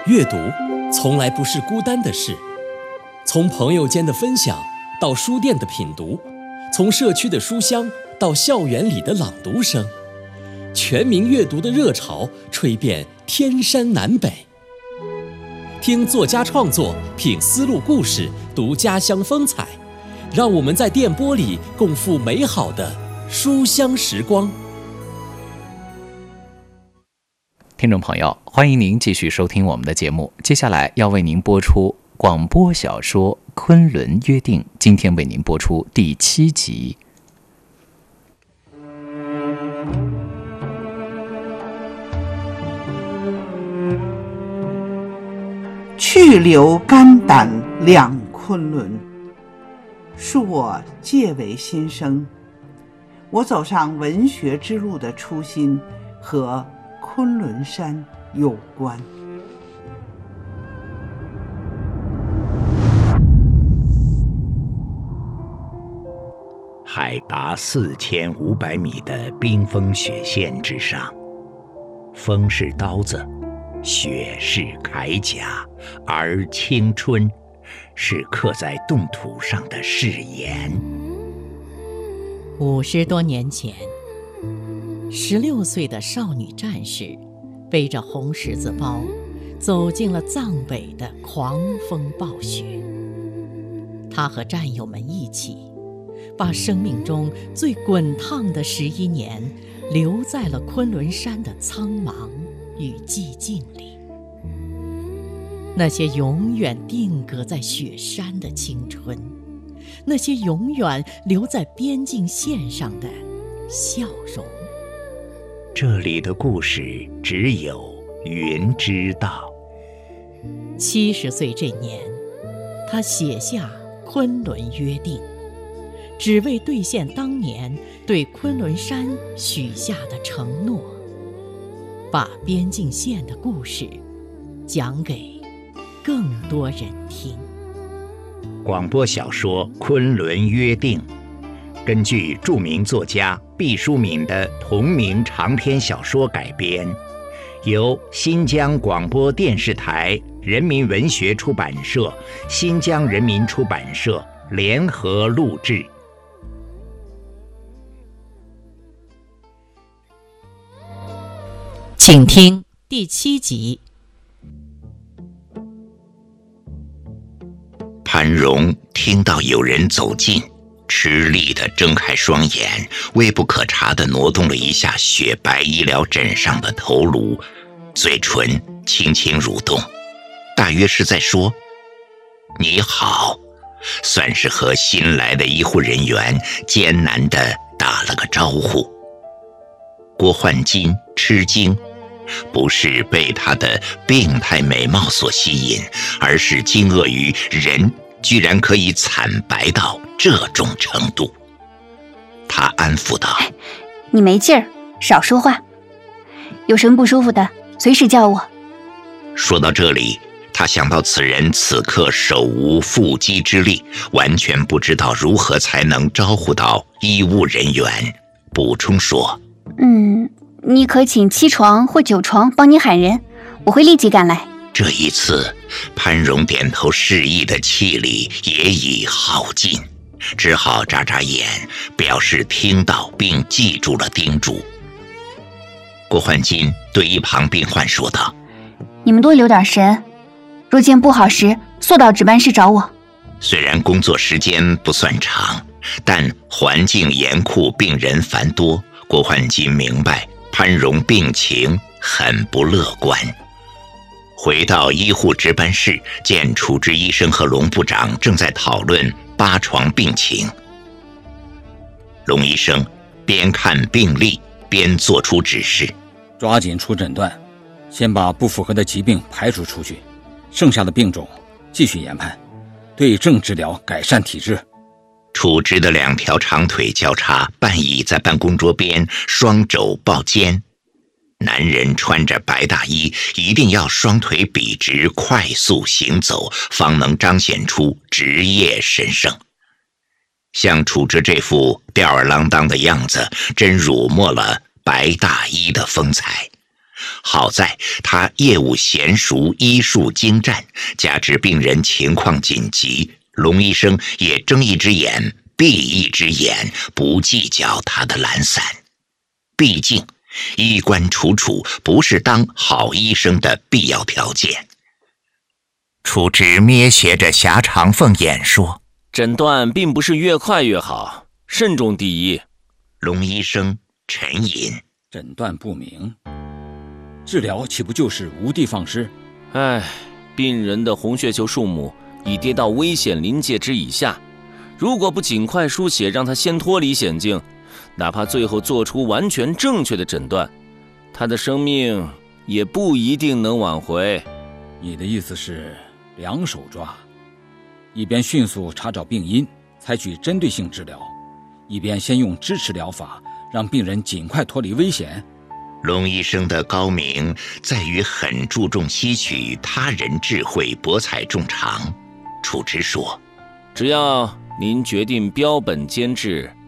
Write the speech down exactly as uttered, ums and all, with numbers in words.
阅读从来不是孤单的事，从朋友间的分享到书店的品读，从社区的书香到校园里的朗读声，全民阅读的热潮吹遍天山南北。听作家创作，品丝路故事，读家乡风采，让我们在电波里共赴美好的书香时光。 听众朋友，欢迎您继续收听我们的节目。接下来要为您播出广播小说《昆仑约定》，今天为您播出第七集。 去留肝胆两昆仑，恕我借为新生。我走上文学之路的初心和昆仑山有关。 海拔四千五百米的冰封雪线之上，风是刀子，雪是铠甲，而青春是刻在冻土上的誓言。 五十多年前，十六岁的少女战士背着红十字包，走进了藏北的狂风暴雪。她和战友们一起，把生命中最滚烫的十一年留在了昆仑山的苍茫与寂静里。那些永远定格在雪山的青春，那些永远留在边境线上的笑容。 这里的故事只有云知道。 七十岁这年，他写下《昆仑约定》，只为兑现当年对昆仑山许下的承诺，把边境线的故事讲给更多人听。 广播小说《昆仑约定》根据著名作家毕淑敏的同名长篇小说改编，由新疆广播电视台人民文学出版社、新疆人民出版社联合录制。 请听第七集。 潘荣听到有人走近，吃力地睁开双眼，微不可察地挪动了一下雪白医疗枕上的头颅，嘴唇轻轻蠕动，大约是在说你好，算是和新来的医护人员艰难地打了个招呼。郭焕金吃惊，不是被他的病态美貌所吸引，而是惊愕于人居然可以惨白到这种程度。他安抚道： 你没劲儿，少说话，有什么不舒服的随时叫我。 说到这里，他想到此人此刻手无缚鸡之力，完全不知道如何才能招呼到医务人员，补充说： 嗯，你可请七床或九床帮你喊人，我会立即赶来。 这一次潘荣点头示意的气力也已耗尽，只好眨眨眼表示听到并记住了叮嘱。郭焕金对一旁病患说道： 你们多留点神，若见不好时速到值班室找我。 虽然工作时间不算长，但环境严酷，病人繁多，郭焕金明白潘荣病情很不乐观。回到医护值班室，见主治医生和龙部长正在讨论八床病情。龙医生边看病历边做出指示： 抓紧出诊断，先把不符合的疾病排除出去，剩下的病种继续研判，对症治疗，改善体质。 处置的两条长腿交叉，半倚在办公桌边，双肘抱肩。男人穿着白大衣，一定要双腿笔直，快速行走，方能彰显出职业神圣。像处置这副吊儿郎当的样子，真辱没了白大衣的风采。 好在他业务娴熟，医术精湛，加之病人情况紧急，龙医生也睁一只眼闭一只眼，不计较他的懒散。毕竟衣冠楚楚不是当好医生的必要条件。 楚直咩斜着狭长凤眼说： 诊断并不是越快越好，慎重第一。 龙医生沉吟： 诊断不明，治疗岂不就是无的放矢？ 唉，病人的红血球数目已跌到危险临界值以下，如果不尽快输血让他先脱离险境，哪怕最后做出完全正确的诊断，他的生命也不一定能挽回。 你的意思是两手抓，一边迅速查找病因，采取针对性治疗，一边先用支持疗法让病人尽快脱离危险。 龙医生的高明在于很注重吸取他人智慧，博采众长。楚直说： 只要您决定标本兼治，